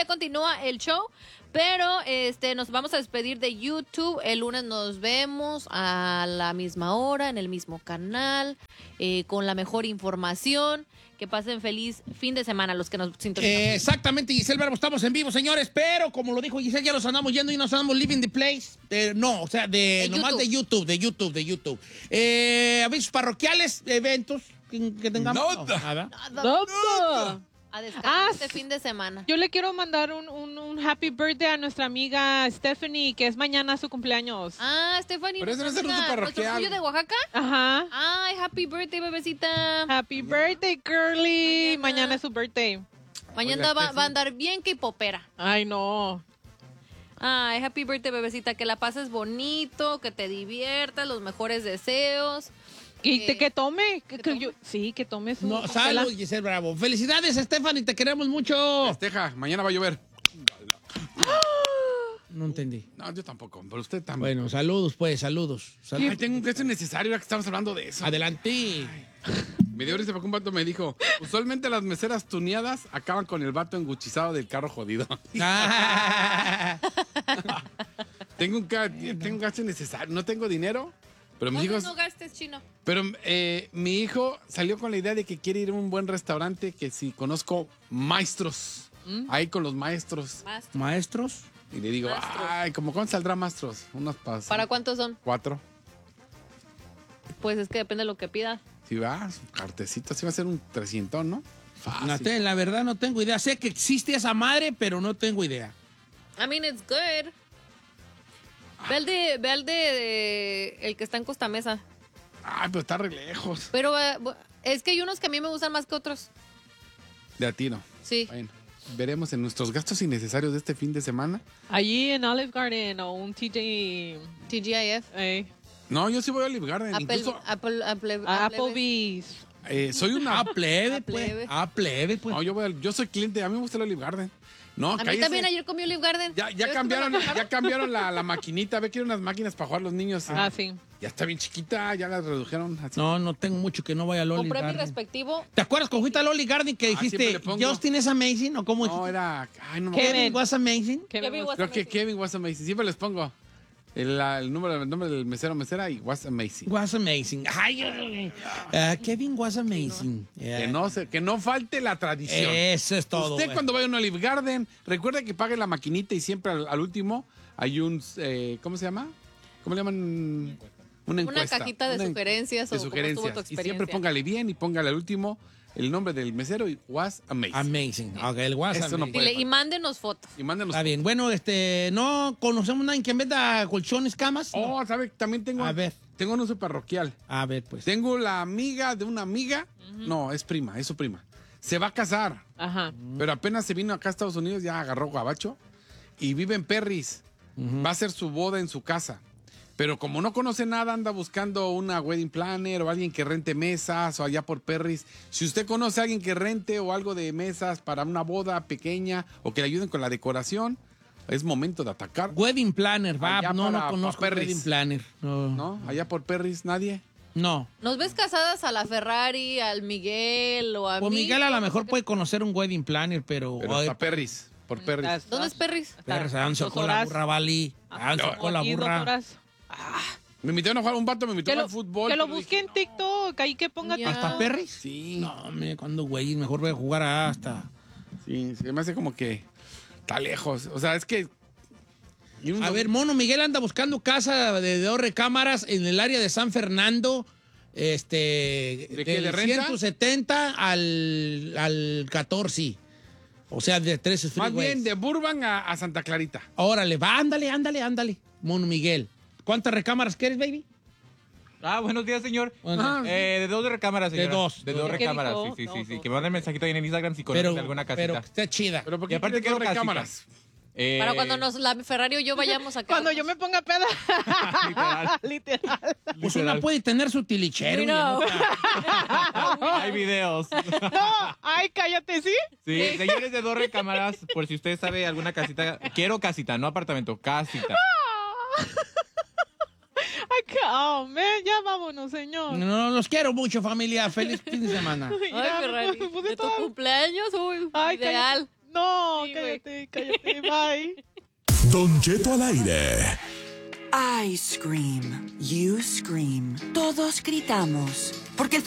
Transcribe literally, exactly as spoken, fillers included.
todavía continúa el show, pero este nos vamos a despedir de YouTube. El lunes nos vemos a la misma hora, en el mismo canal, eh, con la mejor información. Que pasen feliz fin de semana los que nos sintonizan. Eh, exactamente, Giselle Bravo, estamos en vivo, señores, pero como lo dijo Giselle, ya los andamos yendo y nos andamos living the place. Eh, no, o sea, de, De nomás YouTube. de YouTube, de YouTube, de YouTube. Eh, avisos parroquiales, eventos que, que tengamos. Nada. No, nada. ¡Nada! A descansar Ah, este fin de semana. Yo le quiero mandar un, un, un happy birthday a nuestra amiga Stephanie, que es mañana su cumpleaños. Ah, Stephanie. Pero ese no es el nuestra ruso amiga, ¿nuestro parroquial. suyo de Oaxaca? Ajá. Ay, happy birthday, bebecita. Happy birthday, girly. Mañana. Mañana es su birthday. Mañana Oiga, va, Steffi. va a andar bien que popera. Ay, no. Ay, happy birthday, bebecita. Que la pases bonito, que te diviertas, los mejores deseos. Y Eh, te, que tome. Que, ¿que que tome? yo- sí, que tome su. No, su salud, vela. Giselle Bravo. Felicidades, Stephanie, te queremos mucho. Festeja, mañana va a llover. No entendí. No, yo tampoco, pero usted también. Bueno, saludos, pues, saludos. Saludos. Ay, tengo un gesto innecesario ya que estamos hablando de eso. Adelante. Me dio risa porque un vato me dijo, usualmente las meseras tuneadas acaban con el vato enguchizado del carro jodido. Ah. tengo, un ca- tengo un gasto innecesario, no tengo dinero, pero mis No, hijos... no gastes, chino. Pero eh, mi hijo salió con la idea de que quiere ir a un buen restaurante, que si conozco maestros, ahí con los maestros. Más. Maestros. Y le digo, Maestros. ay, ¿cómo cuánto saldrá maestros? Unos pasos. ¿Para cuántos son? Cuatro. Pues es que depende de lo que pida. Si va, su cartecito, sí va a ser un trescientón, ¿no? Fácil. No te- la verdad no tengo idea. Sé que existe esa madre, pero no tengo idea. I mean, it's good. Ve al de, ve al de, de- el que está en Costa Mesa. Ay, pero está re lejos. Pero eh, bu- es que hay unos que a mí me gustan más que otros. De a ti no. Sí. Bueno, veremos en nuestros gastos innecesarios de este fin de semana. Allí en Olive Garden o un T J. T G I F. eh, No, yo sí voy a Olive Garden. Apple, Incluso, Apple, Apple, a Apple- Applebee's. eh, soy una... A plebe, A pues. plebe. A plebe, pues. No, yo, voy al- yo soy cliente, a mí me gusta el Olive Garden. No, A mí cállese. también ayer comí Olive Garden. Ya, ya ¿Ves cambiaron, cómo la- ya cambiaron la, la maquinita. Ve que eran unas máquinas para jugar los niños. Ah, sí. Ya está bien chiquita, ya la redujeron. Así. No, no tengo mucho que no vaya a Loli Compré mi Garden. respectivo. ¿Te acuerdas cuando fuiste a Loli Garden que Ah, siempre dijiste le pongo. Justin es amazing o cómo No, dijiste? era... Ay, no me Kevin. acuerdo. Kevin was amazing. ¿Qué Kevin me was- Creo que Kevin was amazing. Siempre les pongo el, la- el número, el nombre del mesero mesera y was amazing. Was amazing. Ay, ay, ay. Uh, Kevin was amazing. Yeah. Que no, se, que no falte la tradición. Eso es todo. Usted güey. cuando vaya a un Olive Garden, recuerda que pague la maquinita y siempre al, al último hay un... eh, ¿Cómo se llama? ¿Cómo le llaman? Una encuesta. Una cajita de Una en- sugerencias de o cómo sugerencias. estuvo tu Y experiencia. siempre póngale bien y póngale al último el nombre del mesero y was amazing. Amazing. Ok, el was Eso no amazing. puede Dile, y mándenos fotos. Y mándenos... Está bien. Bueno, este, no conocemos a nadie que venda colchones, camas. Oh, ¿sabe? También tengo... A ver. Tengo un uso parroquial. A ver, pues. Tengo la amiga de una amiga. No, es prima, es su prima. Se va a casar. Ajá. Pero apenas se vino acá a Estados Unidos, ya agarró gabacho y vive en Perris. Va a hacer su boda en su casa. Pero como no conoce nada, anda buscando una wedding planner o alguien que rente mesas o allá por Perris. Si usted conoce a alguien que rente o algo de mesas para una boda pequeña o que le ayuden con la decoración, es momento de atacar. Wedding Planner, va. Allá No, para- no conozco para Perris. Wedding Planner. No. ¿No? Allá por Perris, nadie. No. ¿Nos ves casadas a la Ferrari, al Miguel o a Pues mí? Miguel a lo mejor puede conocer un Wedding Planner, pero. Pero ay, está Perris, por Perris. ¿Dónde es Perris? Perris, Está han dos sacó la horas. burra, Vali. Han No, sacó la Aquí dos burra. horas. Me invitaron a jugar, un vato me invitó Que a lo, jugar fútbol. que lo pero busque en dije, TikTok, ahí que ponga Ya. ¿Hasta Perris? Sí. No, hombre, cuando güey, mejor voy a jugar hasta. Sí, se me hace como que está lejos. O sea, es que... y un- A ver, Mono Miguel anda buscando casa de dos recámaras en el área de San Fernando. Este. ¿De qué, del de renta? ciento setenta al, al catorce. O sea, de tres Más freeways. bien de Burbank a, a Santa Clarita. Órale, va, ándale, ándale, ándale. Mono Miguel. ¿Cuántas recámaras quieres, baby? Ah, buenos días, señor. Bueno, Eh, de dos recámaras, señora. De dos. De dos ¿Qué recámaras, dijo? sí, sí, sí, No, sí. no. Que me manden mensajito ahí en Instagram si conocen pero, alguna pero casita. que esté chida. Pero ¿por Y qué aparte quieres quiero dos casita. recámaras? Eh, Para cuando nos, la Ferrari o yo vayamos a Cuando yo me ponga peda. Literal. Literal. Pues una puede tener su tilichero. We y en know. otra- Hay videos. No, ay, cállate, ¿sí? Sí, señores de dos recámaras, por si usted sabe alguna casita. Quiero casita, no apartamento, casita. Ay, oh, man, ya vámonos, señor. No, los quiero mucho, familia. Feliz fin de semana. Ay, Mira, Ferrari, me puse de tu toda- cumpleaños, uy, Ay, ideal. cállate. No, Sí, güey. cállate, cállate, bye. Don Cheto al aire. I scream, you scream. Todos gritamos. Porque el